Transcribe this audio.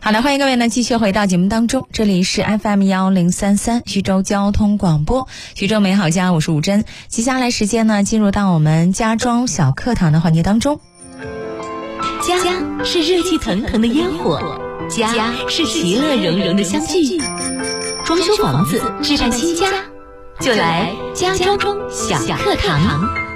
好的，欢迎各位呢继续回到节目当中，这里是 FM1033 徐州交通广播，徐州美好家，我是吴珍。接下来时间呢，进入到我们家装小课堂的环节当中。 家是热气腾腾的烟火，家是其乐融融的相聚。装修房子，置办新家，就来家装小课堂。